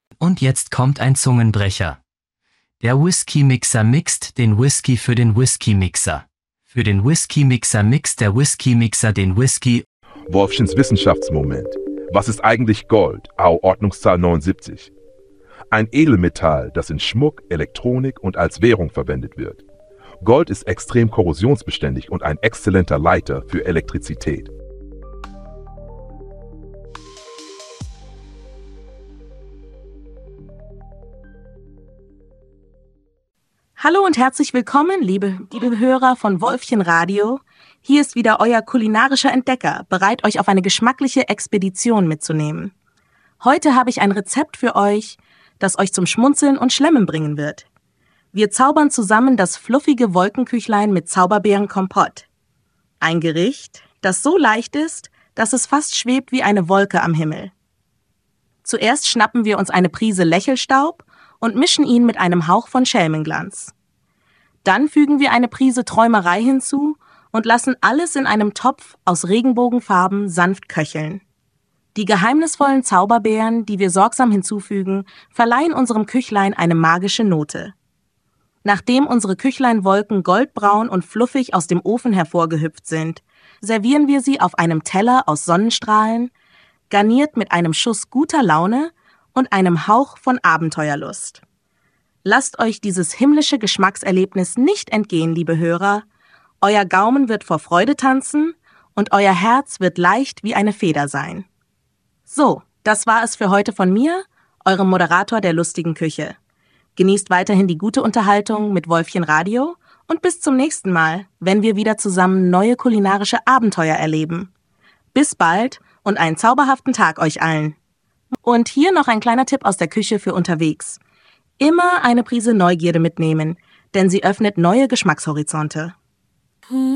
Und jetzt kommt ein Zungenbrecher. Der Whisky-Mixer mixt den Whisky für den Whisky-Mixer. Für den Whisky-Mixer mixt der Whisky-Mixer den Whisky. Wolfchens Wissenschaftsmoment. Was ist eigentlich Gold? Au, Ordnungszahl 79. Ein Edelmetall, das in Schmuck, Elektronik und als Währung verwendet wird. Gold ist extrem korrosionsbeständig und ein exzellenter Leiter für Elektrizität. Hallo und herzlich willkommen, liebe Hörer von Wolfchen Radio. Hier ist wieder euer kulinarischer Entdecker, bereit, euch auf eine geschmackliche Expedition mitzunehmen. Heute habe ich ein Rezept für euch, das euch zum Schmunzeln und Schlemmen bringen wird. Wir zaubern zusammen das fluffige Wolkenküchlein mit Zauberbeerenkompott. Ein Gericht, das so leicht ist, dass es fast schwebt wie eine Wolke am Himmel. Zuerst schnappen wir uns eine Prise Lächelstaub und mischen ihn mit einem Hauch von Schelmenglanz. Dann fügen wir eine Prise Träumerei hinzu und lassen alles in einem Topf aus Regenbogenfarben sanft köcheln. Die geheimnisvollen Zauberbeeren, die wir sorgsam hinzufügen, verleihen unserem Küchlein eine magische Note. Nachdem unsere Küchleinwolken goldbraun und fluffig aus dem Ofen hervorgehüpft sind, servieren wir sie auf einem Teller aus Sonnenstrahlen, garniert mit einem Schuss guter Laune und einem Hauch von Abenteuerlust. Lasst euch dieses himmlische Geschmackserlebnis nicht entgehen, liebe Hörer. Euer Gaumen wird vor Freude tanzen und euer Herz wird leicht wie eine Feder sein. So, das war es für heute von mir, eurem Moderator der lustigen Küche. Genießt weiterhin die gute Unterhaltung mit Wolfchen Radio und bis zum nächsten Mal, wenn wir wieder zusammen neue kulinarische Abenteuer erleben. Bis bald und einen zauberhaften Tag euch allen. Und hier noch ein kleiner Tipp aus der Küche für unterwegs. Immer eine Prise Neugierde mitnehmen, denn sie öffnet neue Geschmackshorizonte.